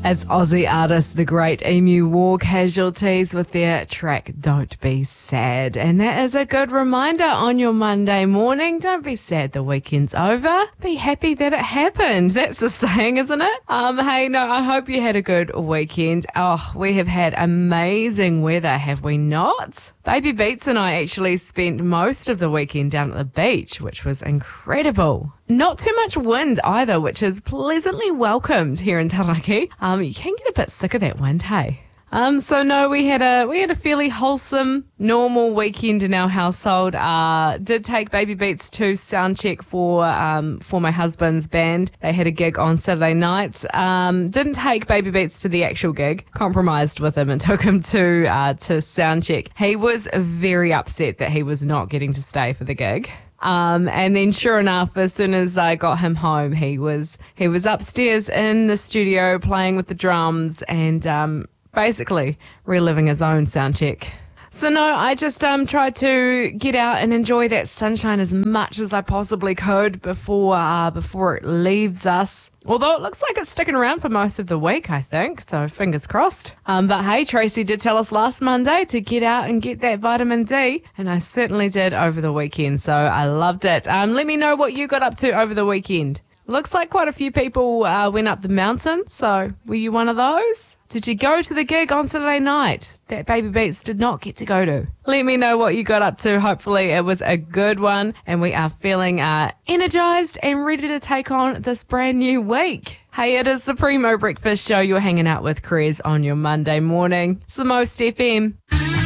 As Aussie artist, the great Emu War Casualties with their track Don't Be Sad. And that is a good reminder on your Monday morning. Don't be sad the weekend's over. Be happy that it happened. That's the saying, isn't it? Hey, no, I hope you had a good weekend. Oh, we have had amazing weather, have we not? Baby Beats and I actually spent most of the weekend down at the beach, which was incredible. Not too much wind either, which is pleasantly welcomed here in Taranaki. You can get a bit sick of that wind, hey? So no, we had a fairly wholesome, normal weekend in our household. Did take Baby Beats to soundcheck for my husband's band. They had a gig on Saturday night. Didn't take Baby Beats to the actual gig. Compromised with him and took him to soundcheck. He was very upset that he was not getting to stay for the gig. And then sure enough, as soon as I got him home, he was upstairs in the studio playing with the drums and basically reliving his own sound check. So no, I just tried to get out and enjoy that sunshine as much as I possibly could before it leaves us. Although it looks like it's sticking around for most of the week, I think. So fingers crossed. But hey, Tracy did tell us last Monday to get out and get that vitamin D. And I certainly did over the weekend. So I loved it. Let me know what you got up to over the weekend. Looks like quite a few people went up the mountain. So were you one of those? Did you go to the gig on Saturday night that Baby Beats did not get to go to? Let me know what you got up to. Hopefully it was a good one and we are feeling energized and ready to take on this brand new week. Hey, it is the Primo Breakfast Show. You're hanging out with Crez on your Monday morning. It's the Most FM.